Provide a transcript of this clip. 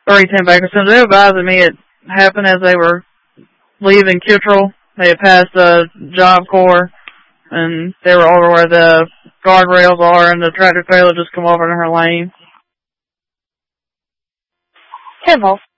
310 Bakersfield. They advised me it happened as they were leaving Kittrell. They had passed the Job Corps, and they were over where the guardrails are, and the tractor trailer just come over in her lane. 10 volts.